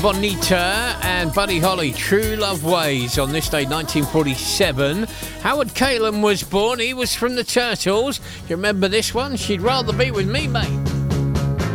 Bonita and Buddy Holly, True Love Ways, on this day 1947. Howard Kalem was born. He was from the Turtles. You remember this one? She'd rather be with me, mate.